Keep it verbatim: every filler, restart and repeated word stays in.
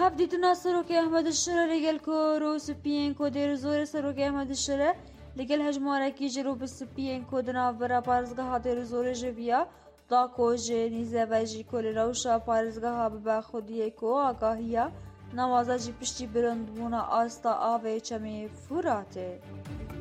هفت دیتنا سروک احمد الشره لگل که رو سپین که در زور سروک احمد الشره لگل هجماره کی جرو بسپین که دنا ورا پارزگاه در زور جویا دا که جه نیزه و جی کل روشا پارزگاه به خودیه که آگاهیا نوازا جی پشتی برند بونا آستا آوه چمی فوراته.